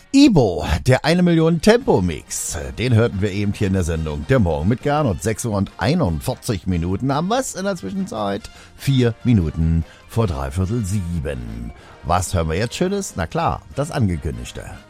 Ibo, der 1 Million Tempo-Mix, den hörten wir eben hier in der Sendung Der Morgen mit Gernot. 6 Uhr und 41 Minuten haben wir's in der Zwischenzeit. 4 Minuten vor 6:45. Was hören wir jetzt Schönes? Na klar, das Angekündigte.